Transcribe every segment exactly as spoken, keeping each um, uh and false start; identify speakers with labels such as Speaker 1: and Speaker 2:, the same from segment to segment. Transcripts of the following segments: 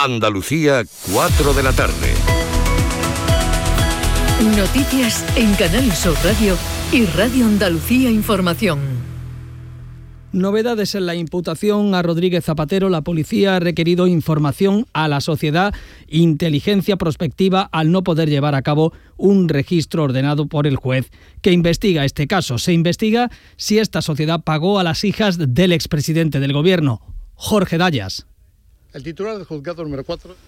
Speaker 1: Andalucía, cuatro de la tarde.
Speaker 2: Noticias en Canal Sur Radio y Radio Andalucía Información.
Speaker 3: Novedades en la imputación a Rodríguez Zapatero. La policía ha requerido información a la sociedad, inteligencia prospectiva, al no poder llevar a cabo un registro ordenado por el juez que investiga este caso. Se investiga si esta sociedad pagó a las hijas del expresidente del gobierno, Jorge Dayas.
Speaker 4: El titular del juzgado número cuatro.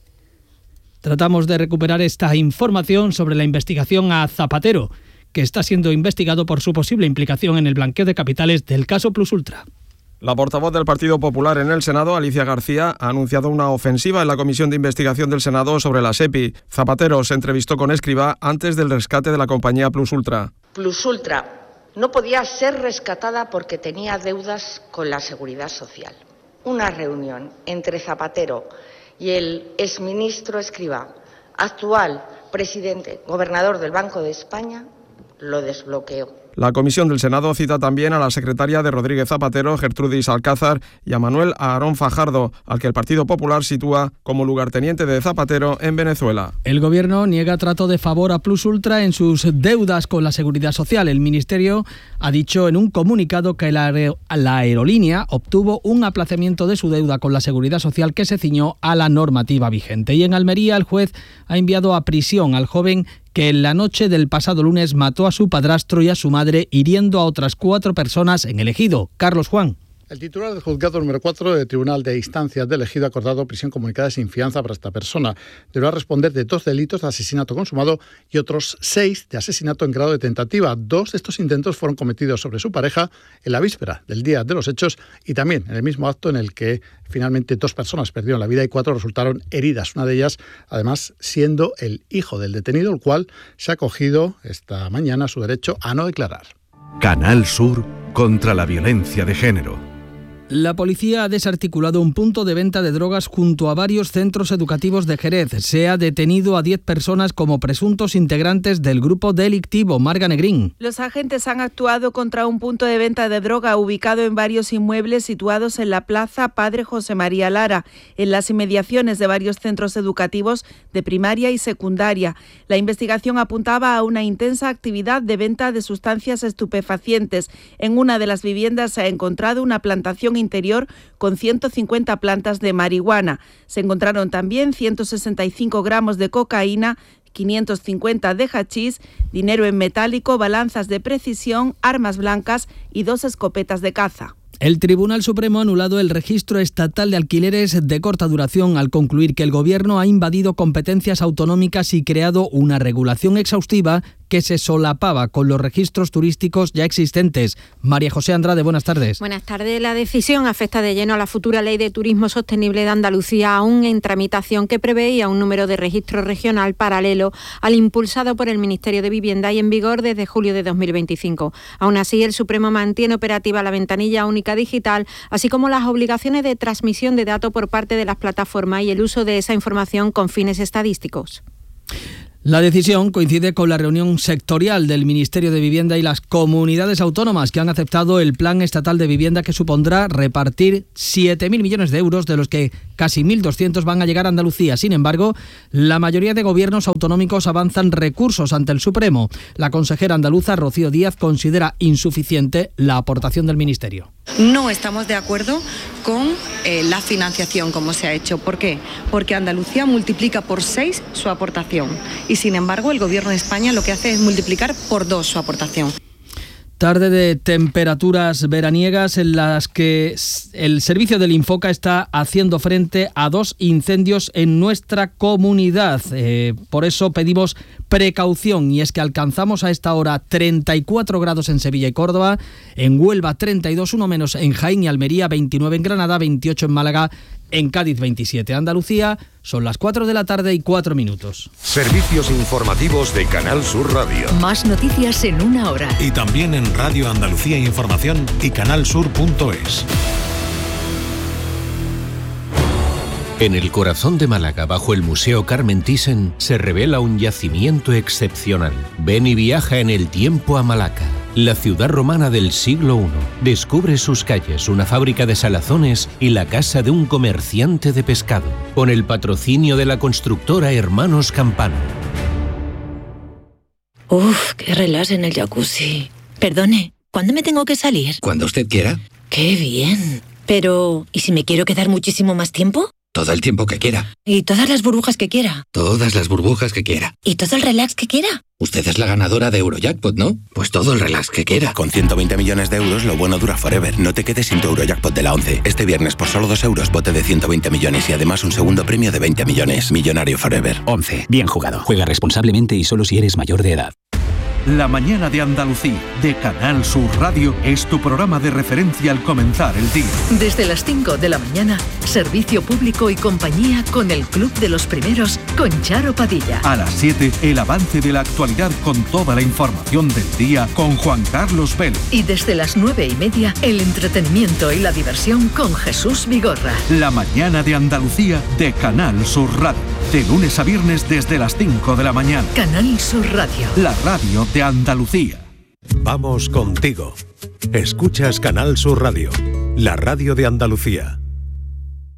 Speaker 3: Tratamos de recuperar esta información sobre la investigación a Zapatero, que está siendo investigado por su posible implicación en el blanqueo de capitales del caso Plus Ultra.
Speaker 5: La portavoz del Partido Popular en el Senado, Alicia García, ha anunciado una ofensiva en la Comisión de Investigación del Senado sobre la SEPI. Zapatero se entrevistó con Escrivá antes del rescate de la compañía Plus Ultra.
Speaker 6: Plus Ultra no podía ser rescatada porque tenía deudas con la Seguridad Social. Una reunión entre Zapatero y el exministro Escrivá, actual presidente, gobernador del Banco de España, lo desbloqueó.
Speaker 5: La comisión del Senado cita también a la secretaria de Rodríguez Zapatero, Gertrudis Alcázar, y a Manuel Aarón Fajardo, al que el Partido Popular sitúa como lugarteniente de Zapatero en Venezuela.
Speaker 3: El Gobierno niega trato de favor a Plus Ultra en sus deudas con la Seguridad Social. El Ministerio ha dicho en un comunicado que la, aer- la aerolínea obtuvo un aplazamiento de su deuda con la Seguridad Social que se ciñó a la normativa vigente. Y en Almería, el juez ha enviado a prisión al joven que en la noche del pasado lunes mató a su padrastro y a su madre, hiriendo a otras cuatro personas en el Ejido. Carlos Juan.
Speaker 4: El titular del juzgado número cuatro del Tribunal de Instancias del Ejido ha acordado prisión comunicada sin fianza para esta persona. Deberá responder de dos delitos de asesinato consumado y otros seis de asesinato en grado de tentativa. Dos de estos intentos fueron cometidos sobre su pareja en la víspera del día de los hechos y también en el mismo acto en el que finalmente dos personas perdieron la vida y cuatro resultaron heridas. Una de ellas, además, siendo el hijo del detenido, el cual se ha acogido esta mañana su derecho a no declarar.
Speaker 1: Canal Sur contra la violencia de género.
Speaker 3: La policía ha desarticulado un punto de venta de drogas junto a varios centros educativos de Jerez. Se ha detenido a diez personas como presuntos integrantes del grupo delictivo. Marga Negrín.
Speaker 7: Los agentes han actuado contra un punto de venta de droga ubicado en varios inmuebles situados en la plaza Padre José María Lara, en las inmediaciones de varios centros educativos de primaria y secundaria. La investigación apuntaba a una intensa actividad de venta de sustancias estupefacientes. En una de las viviendas se ha encontrado una plantación interior con ciento cincuenta plantas de marihuana. Se encontraron también ciento sesenta y cinco gramos de cocaína, quinientos cincuenta de hachís, dinero en metálico, balanzas de precisión, armas blancas y dos escopetas de caza.
Speaker 3: El Tribunal Supremo ha anulado el registro estatal de alquileres de corta duración al concluir que el Gobierno ha invadido competencias autonómicas y creado una regulación exhaustiva que se solapaba con los registros turísticos ya existentes. María José Andrade, buenas tardes.
Speaker 8: Buenas tardes. La decisión afecta de lleno a la futura Ley de Turismo Sostenible de Andalucía, aún en tramitación, que preveía un número de registro regional paralelo al impulsado por el Ministerio de Vivienda y en vigor desde julio de dos mil veinticinco. Aún así, el Supremo mantiene operativa la ventanilla única digital, así como las obligaciones de transmisión de datos por parte de las plataformas y el uso de esa información con fines estadísticos.
Speaker 3: La decisión coincide con la reunión sectorial del Ministerio de Vivienda y las comunidades autónomas que han aceptado el Plan Estatal de Vivienda, que supondrá repartir siete mil millones de euros, de los que casi mil doscientos van a llegar a Andalucía. Sin embargo, la mayoría de gobiernos autonómicos avanzan recursos ante el Supremo. La consejera andaluza Rocío Díaz considera insuficiente la aportación del Ministerio.
Speaker 9: No estamos de acuerdo con eh, la financiación como se ha hecho. ¿Por qué? Porque Andalucía multiplica por seis su aportación y, sin embargo, el Gobierno de España lo que hace es multiplicar por dos su aportación.
Speaker 3: Tarde de temperaturas veraniegas en las que el servicio del Infoca está haciendo frente a dos incendios en nuestra comunidad. Eh, por eso pedimos precaución, y es que alcanzamos a esta hora treinta y cuatro grados en Sevilla y Córdoba, en Huelva treinta y dos, uno menos en Jaén y Almería, veintinueve en Granada, veintiocho en Málaga, en Cádiz veintisiete. Andalucía, son las cuatro de la tarde y cuatro minutos.
Speaker 1: Servicios informativos de Canal Sur Radio.
Speaker 2: Más noticias en una hora.
Speaker 10: Y también en Radio Andalucía Información y canalsur punto es.
Speaker 11: En el corazón de Málaga, bajo el Museo Carmen Thyssen, se revela un yacimiento excepcional. Ven y viaja en el tiempo a Malaca. la ciudad romana del siglo primero. Descubre sus calles, una fábrica de salazones y la casa de un comerciante de pescado. Con el patrocinio de la constructora Hermanos Campano.
Speaker 12: Uf, qué relax en el jacuzzi. Perdone, ¿cuándo me tengo que salir?
Speaker 13: Cuando usted quiera.
Speaker 12: ¡Qué bien! Pero, ¿y si me quiero quedar muchísimo más tiempo?
Speaker 13: Todo el tiempo que quiera.
Speaker 12: ¿Y todas las burbujas que quiera?
Speaker 13: Todas las burbujas que quiera.
Speaker 12: ¿Y todo el relax que quiera?
Speaker 13: Usted es la ganadora de Eurojackpot, ¿no? Pues todo el relax que quiera.
Speaker 14: Con ciento veinte millones de euros, lo bueno dura forever. No te quedes sin tu Eurojackpot de la once. Este viernes, por solo dos euros, bote de ciento veinte millones y además un segundo premio de veinte millones. Millonario forever.
Speaker 15: once. Bien jugado. Juega responsablemente y solo si eres mayor de edad.
Speaker 1: La mañana de Andalucía, de Canal Sur Radio, es tu programa de referencia al comenzar el día.
Speaker 2: Desde las cinco de la mañana, servicio público y compañía con el Club de los Primeros, con Charo Padilla.
Speaker 1: A las siete, el avance de la actualidad con toda la información del día con Juan Carlos Vélez.
Speaker 2: Y desde las nueve y media, el entretenimiento y la diversión con Jesús Vigorra.
Speaker 1: La mañana de Andalucía, de Canal Sur Radio. De lunes a viernes desde las cinco de la mañana.
Speaker 2: Canal Sur Radio.
Speaker 1: La radio de Andalucía.
Speaker 10: Vamos contigo. Escuchas Canal Sur Radio, la radio de Andalucía.